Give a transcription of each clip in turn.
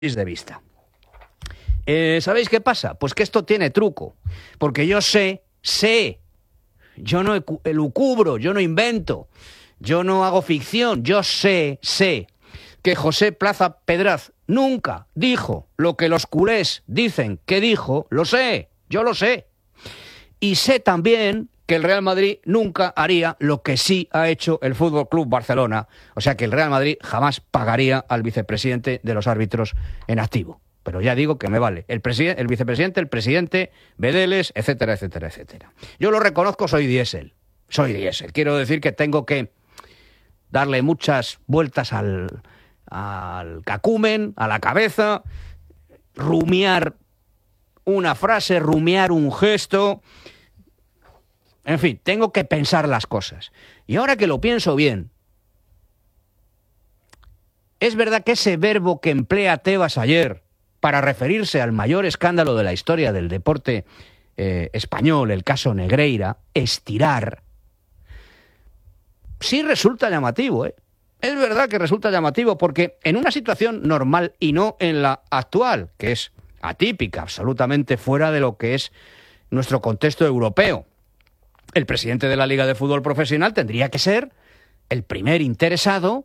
de vista. ¿Sabéis qué pasa? Pues que esto tiene truco, porque yo sé, yo no elucubro, yo no invento, yo no hago ficción, yo sé que José Plaza Pedraz nunca dijo lo que los culés dicen que dijo, lo sé, yo lo sé. Y sé también que el Real Madrid nunca haría lo que sí ha hecho el Fútbol Club Barcelona, o sea que el Real Madrid jamás pagaría al vicepresidente de los árbitros en activo. Pero ya digo que me vale. El vicepresidente, el presidente, Bedeles, etcétera, etcétera, etcétera. Yo lo reconozco, soy diésel. Quiero decir que tengo que darle muchas vueltas al cacumen, a la cabeza, rumiar una frase, rumiar un gesto. En fin, tengo que pensar las cosas. Y ahora que lo pienso bien, es verdad que ese verbo que emplea Tebas ayer para referirse al mayor escándalo de la historia del deporte español, el caso Negreira, estirar, sí resulta llamativo, ¿eh? Es verdad que resulta llamativo porque en una situación normal y no en la actual, que es atípica, absolutamente fuera de lo que es nuestro contexto europeo, el presidente de la Liga de Fútbol Profesional tendría que ser el primer interesado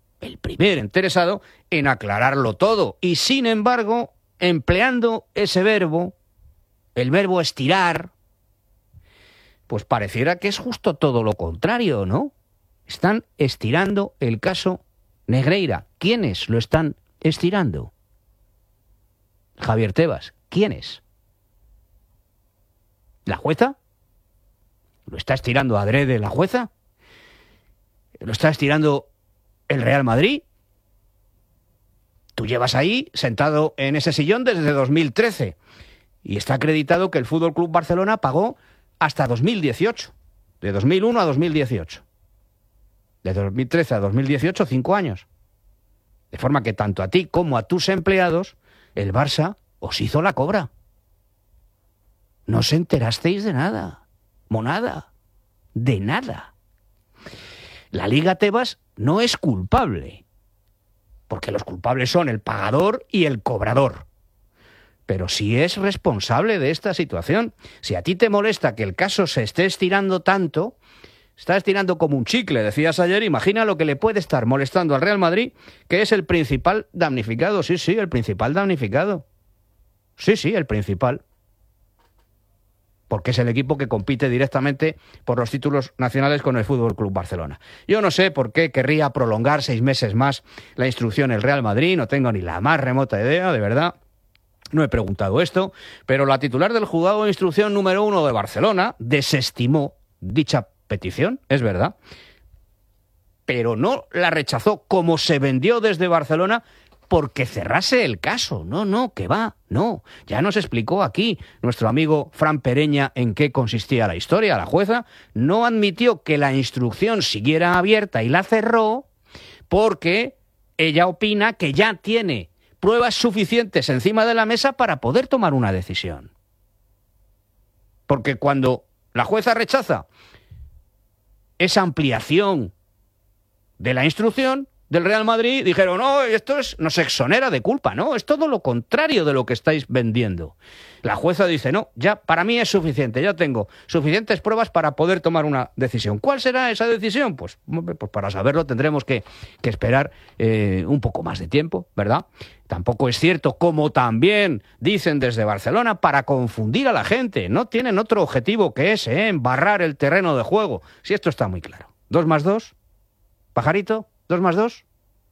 en aclararlo todo. Y sin embargo, empleando ese verbo, el verbo estirar, pues pareciera que es justo todo lo contrario, ¿no? Están estirando el caso Negreira. ¿Quiénes lo están estirando? Javier Tebas. ¿Quiénes? ¿La jueza? ¿Lo está estirando adrede la jueza? ¿Lo está estirando el Real Madrid? Tú llevas ahí sentado en ese sillón desde 2013 y está acreditado que el Fútbol Club Barcelona pagó hasta 2018, de 2001 a 2018. De 2013 a 2018, 5 años. De forma que tanto a ti como a tus empleados, el Barça os hizo la cobra. No os enterasteis de nada, monada, de nada. La Liga Tebas no es culpable, porque los culpables son el pagador y el cobrador. Pero sí es responsable de esta situación. Si a ti te molesta que el caso se esté estirando tanto, está estirando como un chicle, decías ayer, imagina lo que le puede estar molestando al Real Madrid, que es el principal damnificado. Sí, el principal damnificado. Sí, el principal. Porque es el equipo que compite directamente por los títulos nacionales con el Fútbol Club Barcelona. Yo no sé por qué querría prolongar 6 meses más la instrucción el Real Madrid, no tengo ni la más remota idea, de verdad. No he preguntado esto, pero la titular del juzgado de instrucción número 1 de Barcelona desestimó dicha petición, es verdad, pero no la rechazó como se vendió desde Barcelona porque cerrase el caso. No, que va, no. Ya nos explicó aquí nuestro amigo Fran Pereña en qué consistía la historia. La jueza no admitió que la instrucción siguiera abierta y la cerró porque ella opina que ya tiene pruebas suficientes encima de la mesa para poder tomar una decisión. Porque cuando la jueza rechaza esa ampliación de la instrucción del Real Madrid, dijeron, no, esto nos exonera de culpa, no, es todo lo contrario de lo que estáis vendiendo. La jueza dice, no, ya para mí es suficiente, ya tengo suficientes pruebas para poder tomar una decisión. ¿Cuál será esa decisión? Pues para saberlo tendremos que esperar un poco más de tiempo, ¿verdad? Tampoco es cierto, como también dicen desde Barcelona, para confundir a la gente. No tienen otro objetivo que ese, embarrar el terreno de juego. Si esto está muy claro. 2 más 2, pajarito, 2 más 2.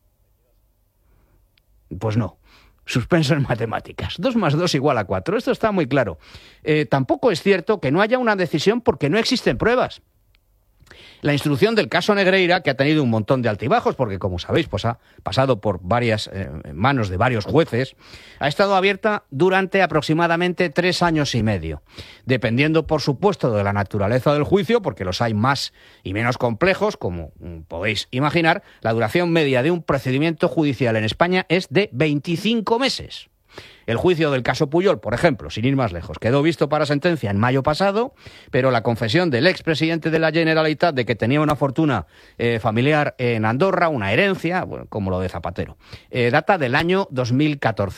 Pues no. Suspenso en matemáticas. 2 más 2 igual a 4. Esto está muy claro. Tampoco es cierto que no haya una decisión porque no existen pruebas. La instrucción del caso Negreira, que ha tenido un montón de altibajos, porque como sabéis, pues ha pasado por varias manos de varios jueces, ha estado abierta durante aproximadamente 3 años y medio, dependiendo, por supuesto, de la naturaleza del juicio, porque los hay más y menos complejos, como podéis imaginar. La duración media de un procedimiento judicial en España es de 25 meses. El juicio del caso Pujol, por ejemplo, sin ir más lejos, quedó visto para sentencia en mayo pasado, pero la confesión del expresidente de la Generalitat de que tenía una fortuna familiar en Andorra, una herencia, bueno, como lo de Zapatero, data del año 2014.